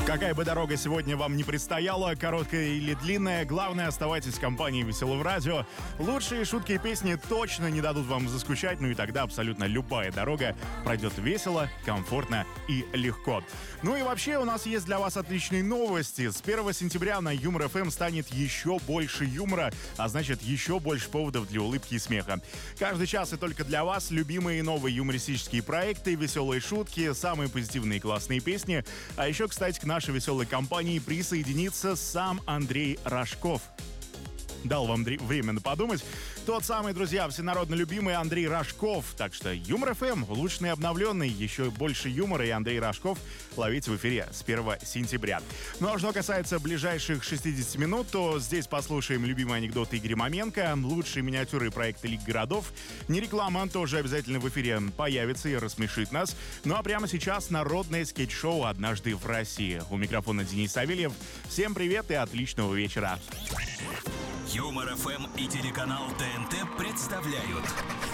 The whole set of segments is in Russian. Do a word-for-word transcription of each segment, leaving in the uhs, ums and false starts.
Какая бы дорога сегодня вам не предстояла, короткая или длинная, главное, оставайтесь в компании Веселого радио. Лучшие шутки и песни точно не дадут вам заскучать, ну и тогда абсолютно любая дорога пройдет весело, комфортно и легко. Ну и вообще у нас есть для вас отличные новости. С первого сентября на Юмор эф эм станет еще больше юмора, а значит еще больше поводов для улыбки и смеха. Каждый час и только для вас любимые новые юмористические проекты, веселые шутки, самые позитивные и классные песни. А еще, кстати, к нашей веселой компании присоединится сам Андрей Рожков. Дал вам время подумать. Тот самый, друзья, всенародно любимый Андрей Рожков. Так что Юмор эф эм, улучшенный, обновленный, еще больше юмора, и Андрей Рожков ловите в эфире с первого сентября. Ну а что касается ближайших шестидесяти минут, то здесь послушаем любимые анекдоты Игоря Маменко, лучшие миниатюры проекта Лиг городов. Не реклама, тоже обязательно в эфире появится и рассмешит нас. Ну а прямо сейчас народное скетч-шоу «Однажды в России». У микрофона Денис Савельев. Всем привет и отличного вечера. Юмор эф эм и телеканал тэ эн тэ представляют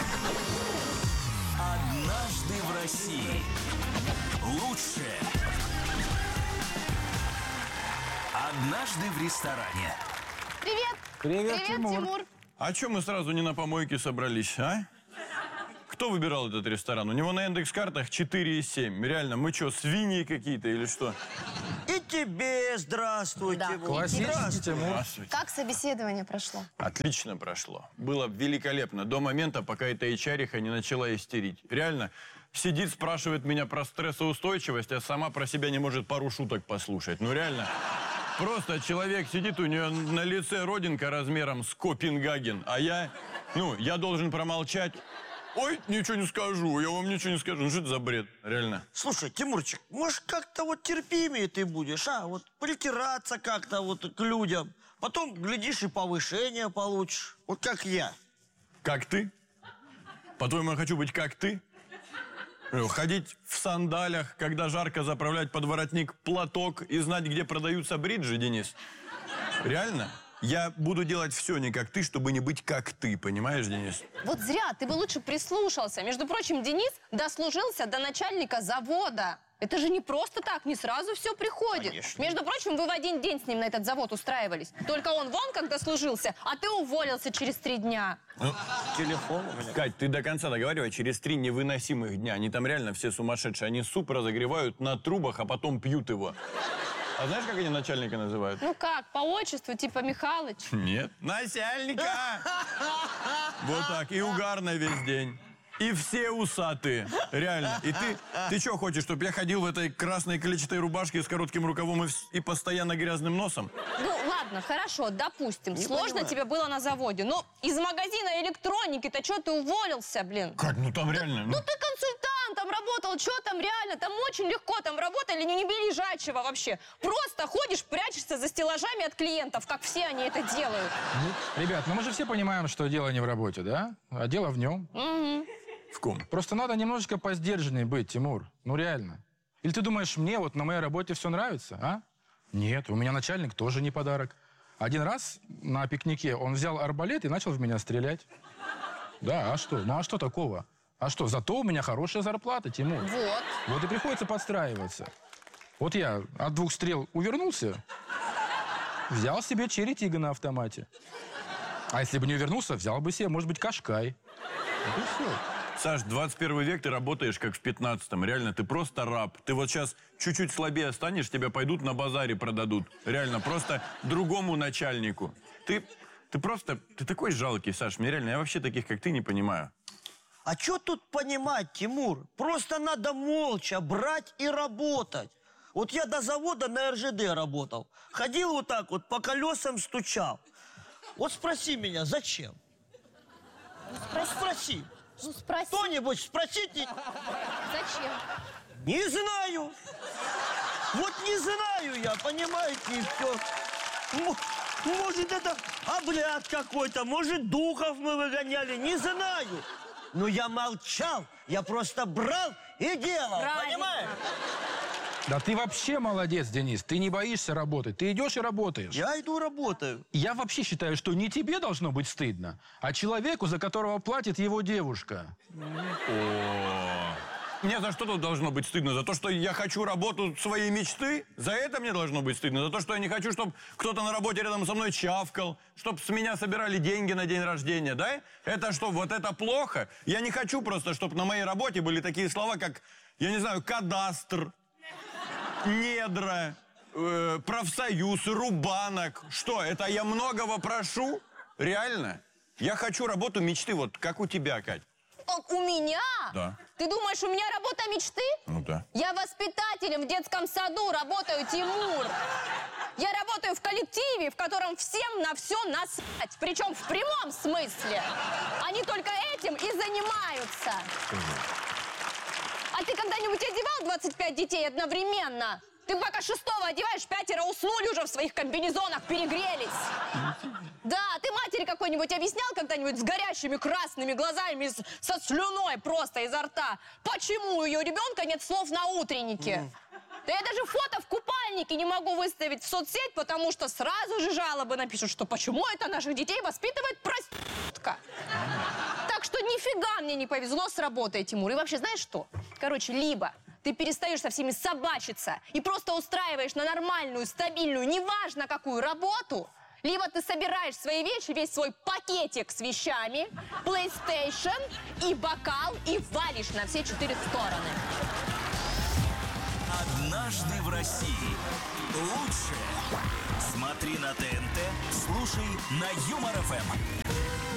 «Однажды в России». Лучшее. Однажды в ресторане. Привет! Привет, Привет, Тимур. Тимур! А чё мы сразу не на помойке собрались, а? Кто выбирал этот ресторан? У него на индекс-картах четыре и семь. Реально, мы что, свиньи какие-то или что? И тебе здравствуй, Да. Тимур. Классический Здравствуй. Тимур. Здравствуйте. Как собеседование прошло? Отлично прошло. Было великолепно. До момента, пока эта эйч ар-иха не начала истерить. Реально, сидит, спрашивает меня про стрессоустойчивость, а сама про себя не может пару шуток послушать. Ну реально. Просто человек сидит, у нее на лице родинка размером с Копенгаген, а я, ну, я должен промолчать. Ой, ничего не скажу, я вам ничего не скажу. Ну что это за бред, реально? Слушай, Тимурчик, может, как-то вот терпимее ты будешь, а? Вот притираться как-то вот к людям. Потом, глядишь, и повышение получишь. Вот как я. Как ты? По-твоему, я хочу быть как ты? Ходить в сандалях, когда жарко, заправлять под воротник платок и знать, где продаются бриджи, Денис? Реально? Я буду делать все не как ты, чтобы не быть как ты, понимаешь, Денис? Вот зря, ты бы лучше прислушался. Между прочим, Денис дослужился до начальника завода. Это же не просто так, не сразу все приходит. Конечно. Между прочим, вы в один день с ним на этот завод устраивались. Только он вон как дослужился, а ты уволился через три дня. Телефон у меня. Кать, ты до конца договаривай, через три невыносимых дня. Они там реально все сумасшедшие. Они суп разогревают на трубах, а потом пьют его. А знаешь, как они начальника называют? Ну как, по отчеству, типа Михалыч? Нет. Начальника! Вот так. И угарно весь день. И все усатые. Реально. И ты, ты что хочешь, чтобы я ходил в этой красной клетчатой рубашке с коротким рукавом и, вс- и постоянно грязным носом? Ну ладно, хорошо, допустим. Не Сложно понимаю. тебе было на заводе. Но из магазина электроники-то что ты уволился, блин? Кать, ну там реально... Ну ты консультантом работал, что там реально? Там очень легко, там работали, не, не бери лежачего вообще. Просто ходишь, прячешься за стеллажами от клиентов, как все они это делают. Ну, ребят, ну мы же все понимаем, что дело не в работе, да? А дело в нем. В ком? Просто надо немножечко посдержанней быть, Тимур. Ну реально. Или ты думаешь, мне вот на моей работе все нравится, а? Нет, у меня начальник тоже не подарок. Один раз на пикнике он взял арбалет и начал в меня стрелять. Да, а что? Ну а что такого? А что, зато у меня хорошая зарплата, Тимур. Вот. Вот и приходится подстраиваться. Вот я от двух стрел увернулся, взял себе черри тига на автомате. А если бы не увернулся, взял бы себе, может быть, кашкай. Вот и все. Саш, двадцать первый век ты работаешь как в пятнадцатом. Реально, ты просто раб. Ты вот сейчас чуть-чуть слабее станешь, тебя пойдут на базаре продадут. Реально, просто другому начальнику. Ты, ты просто, ты такой жалкий, Саш. Мне реально, я вообще таких, как ты, не понимаю. А что тут понимать, Тимур? Просто надо молча брать и работать. Вот я до завода на эр жэ дэ работал. Ходил вот так вот, по колесам стучал. Вот спроси меня, зачем? Ну, спроси. Ну спроси. Кто-нибудь спросите. Зачем? Не знаю. Вот не знаю я, понимаете, и все. М- Может, это обряд какой-то, может, духов мы выгоняли, не знаю. Но я молчал, я просто брал и делал, Правильно. понимаешь? Да ты вообще молодец, Денис. Ты не боишься работать. Ты идешь и работаешь. Я иду работаю. Я вообще считаю, что не тебе должно быть стыдно, а человеку, за которого платит его девушка. О, Мне за что тут должно быть стыдно? За то, что я хочу работу своей мечты? За это мне должно быть стыдно? За то, что я не хочу, чтобы кто-то на работе рядом со мной чавкал, чтобы с меня собирали деньги на день рождения, да? Это что, вот это плохо? Я не хочу просто, чтобы на моей работе были такие слова, как, я не знаю, кадастр, недра, э, профсоюз, рубанок. Что, это я многого прошу? Реально? Я хочу работу мечты, вот как у тебя, Кать. У меня? Да. Ты думаешь, у меня работа мечты? Ну да. Я воспитателем в детском саду работаю, Тимур. Я работаю в коллективе, в котором всем на все насрать. Причем в прямом смысле. Они только этим и занимаются. А ты когда-нибудь одевал двадцать пять детей одновременно? Ты пока шестого одеваешь, пятеро уснули уже в своих комбинезонах, перегрелись. Да, ты матери какой-нибудь объяснял когда-нибудь с горящими красными глазами, с, со слюной просто изо рта, почему у ее ребенка нет слов на утреннике? Да я даже фото в купальнике не могу выставить в соцсеть, потому что сразу же жалобы напишут, что почему это наших детей воспитывает проститутка. Так что нифига мне не повезло с работой, Тимур. И вообще, знаешь что? Короче, либо ты перестаешь со всеми собачиться и просто устраиваешь на нормальную, стабильную, неважно какую работу, либо ты собираешь свои вещи, весь свой пакетик с вещами, PlayStation и бокал и валишь на все четыре стороны. Однажды в России. Лучшее. Смотри на ТНТ, слушай на Юмор ФМ.